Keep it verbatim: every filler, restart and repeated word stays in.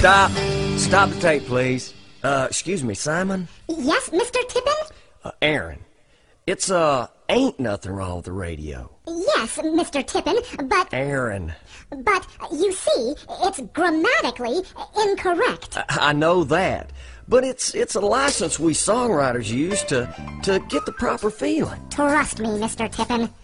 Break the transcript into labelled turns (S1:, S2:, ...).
S1: Stop. Stop the tape, please. Uh, excuse me, Simon?
S2: Yes, Mister Tippin?
S1: Uh, Aaron. It's, uh, ain't nothing wrong with the radio.
S2: Yes, Mister Tippin, but...
S1: Aaron.
S2: But, you see, it's grammatically incorrect.
S1: I, I know that. But it's it's a license we songwriters use to, to get the proper feeling.
S2: Trust me, Mister Tippin.